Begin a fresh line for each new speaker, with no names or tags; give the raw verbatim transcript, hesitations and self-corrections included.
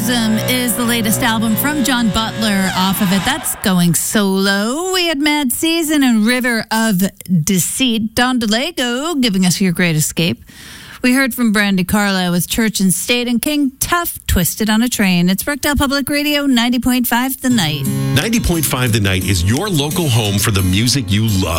Bosom is the latest album from John Butler. Off of it, that's going solo. We had Mad Season and River of Deceit. Don DeLego giving us Your Great Escape. We heard from Brandy Carlisle with Church and State, and King Tough, Twisted on a Train. It's Brookdale Public Radio, ninety point five The Night.
ninety point five The Night is your local home for the music you love.